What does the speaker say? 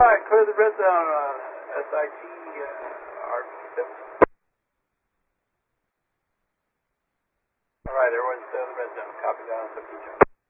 Alright, clear the red zone on SIT RP7. Alright, everyone's clear the red zone. Copy that on 50.